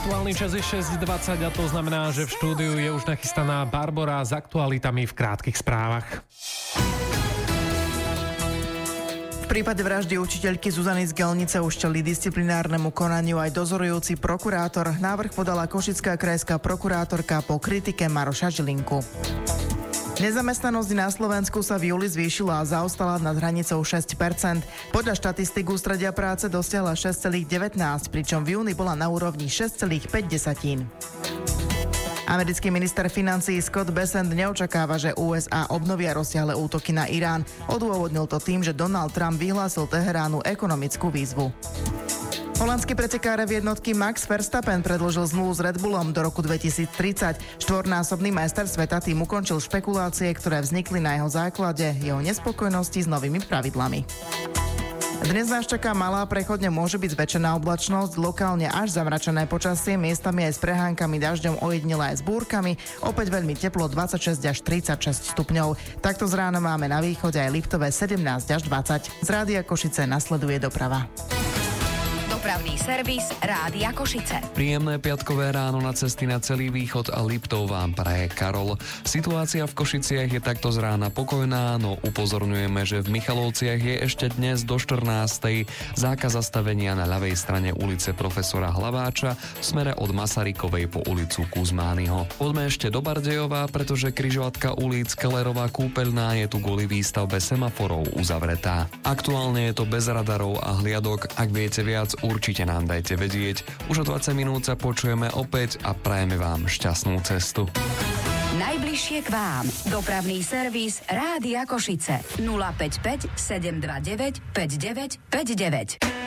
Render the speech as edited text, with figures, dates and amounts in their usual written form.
Aktuálny čas je 6:20 a to znamená, že v štúdiu je už nachystaná Barbora s aktualitami v krátkych správach. V prípade vraždy učiteľky Zuzany z Gelnice už čelí disciplinárnemu konaniu aj dozorujúci prokurátor. Návrh podala košická krajská prokurátorka po kritike Maroša Žilinku. Nezamestnanosť na Slovensku sa v júli zvýšila a zaostala nad hranicou 6%. Podľa štatistík Ústredia práce dosiahla 6,19, pričom v júni bola na úrovni 6,5. Americký minister financií Scott Bessent neočakáva, že USA obnovia rozsiahle útoky na Irán. Odôvodnil to tým, že Donald Trump vyhlásil Teheránu ekonomickú výzvu. Holandský pretekár v jednotky Max Verstappen predĺžil zmluvu s Red Bullom do roku 2030. Štvornásobný majster sveta tým ukončil špekulácie, ktoré vznikli na jeho základe, jeho nespokojnosti s novými pravidlami. Dnes nás čaká malá, prechodne môže byť zväčšená oblačnosť, lokálne až zamračené počasie, miestami aj s prehánkami, dažďom, ojedinele aj s búrkami, opäť veľmi teplo 26 až 36 stupňov. Takto z rána máme na východe aj Liptové 17 až 20. Z Rádia Košice nasleduje doprava. Dopravný servis Rádia Košice. Príjemné piatkové ráno na cesty na celý východ a Liptov vám praje Karol. Situácia v Košiciach je takto z rána pokojná, no upozorňujeme, že v Michalovciach je ešte dnes do 14. zákaz zastavenia na ľavej strane ulice Profesora Hlaváča v smere od Masarykovej po ulicu Kuzmányho. Poďme ešte do Bardejova, pretože križovatka ulic Kellerová kúpeľná je tu kvôli výstavbe semaforov uzavretá. Aktuálne je to bez radarov a hliadok. Ak viete viac, určite nám dajte vedieť. Už o 20 minút sa počujeme opäť a prajeme vám šťastnú cestu. Najbližšie k vám. Dopravný servis Rádia Košice. 055 729 5959.